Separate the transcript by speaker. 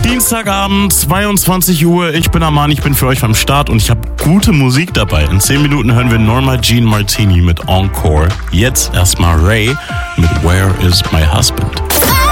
Speaker 1: Dienstagabend, 22 Uhr. Ich bin Arman, ich bin für euch am Start und ich habe gute Musik dabei. In 10 Minuten hören wir Norma Jean Martini mit Encore. Jetzt erstmal Ray mit Where is my Husband?